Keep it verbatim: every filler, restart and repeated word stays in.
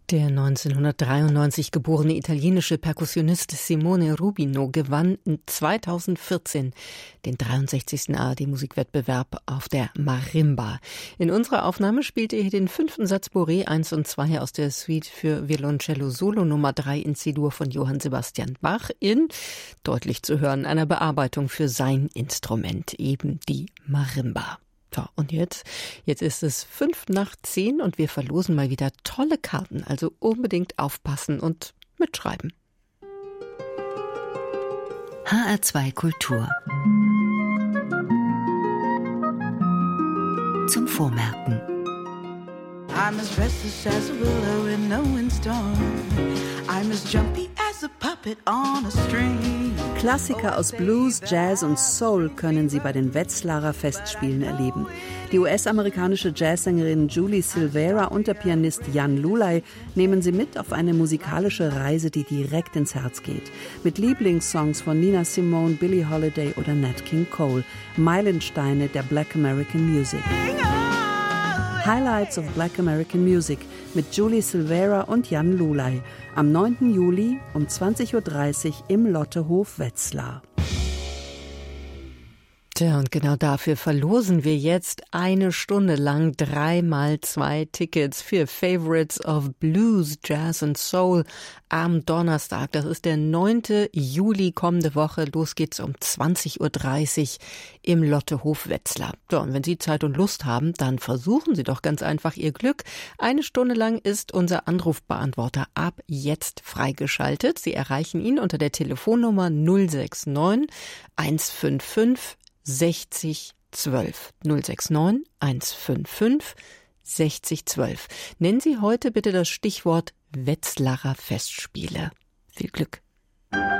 Der neunzehnhundertdreiundneunzig geborene italienische Perkussionist Simone Rubino gewann zweitausendvierzehn den dreiundsechzigsten A R D-Musikwettbewerb auf der Marimba. In unserer Aufnahme spielte er hier den fünften Satz Bourrée eins und zwei aus der Suite für Violoncello Solo Nummer drei in C-Dur von Johann Sebastian Bach in, deutlich zu hören, einer Bearbeitung für sein Instrument, eben die Marimba. So, und jetzt, jetzt ist es fünf nach zehn und wir verlosen mal wieder tolle Karten. Also unbedingt aufpassen und mitschreiben. H R zwei Kultur. Zum Vormerken. I'm as restless as a willow in no windstorm. I'm as jumpy as a puppet on a string. Klassiker aus Blues, Jazz und Soul können Sie bei den Wetzlarer Festspielen erleben. Die U S-amerikanische Jazzsängerin Julie Silvera und der Pianist Jan Lulay nehmen Sie mit auf eine musikalische Reise, die direkt ins Herz geht. Mit Lieblingssongs von Nina Simone, Billie Holiday oder Nat King Cole. Meilensteine der Black American Music. Highlights of Black American Music mit Julie Silvera und Jan Lulay am neunten Juli um zwanzig Uhr dreißig im Lottehof Wetzlar. Tja, und genau dafür verlosen wir jetzt eine Stunde lang dreimal zwei Tickets für Favorites of Blues, Jazz und Soul am Donnerstag. Das ist der neunten Juli kommende Woche. Los geht's um zwanzig Uhr dreißig im Lottehof Wetzlar. So, und wenn Sie Zeit und Lust haben, dann versuchen Sie doch ganz einfach Ihr Glück. Eine Stunde lang ist unser Anrufbeantworter ab jetzt freigeschaltet. Sie erreichen ihn unter der Telefonnummer null sechs neun eins fünf fünf sechzig zwölf. null sechs neun eins fünf fünf sechzig zwölf. Nennen Sie heute bitte das Stichwort Wetzlarer Festspiele. Viel Glück.